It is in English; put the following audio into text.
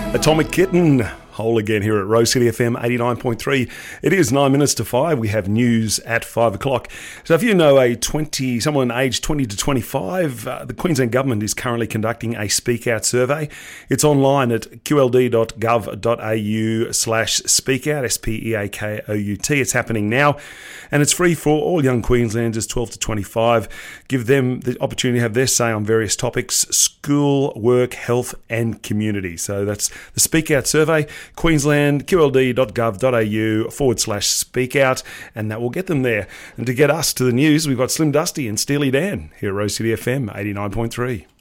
Atomic Kitten, whole again here at Rose City FM 89.3. It is 9 minutes to 5. We have news at 5 o'clock. So if you know someone aged 20 to 25, the Queensland Government is currently conducting a Speak Out survey. It's online at qld.gov.au/speakout, SPEAKOUT. It's happening now, and it's free for all young Queenslanders 12 to 25. Give them the opportunity to have their say on various topics: school, work, health and community. So that's the Speak Out survey, Queensland, qld.gov.au/speakout, and that will get them there. And to get us to the news, we've got Slim Dusty and Steely Dan here at Rose City FM 89.3.